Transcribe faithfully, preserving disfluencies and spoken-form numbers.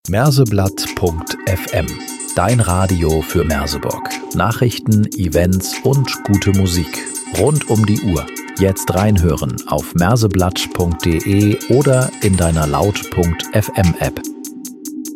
Merseblatt punkt f m. Dein Radio für Merseburg. Nachrichten, Events und gute Musik. Rund um die Uhr. Jetzt reinhören auf merseblatt punkt de oder in deiner laut punkt f m App.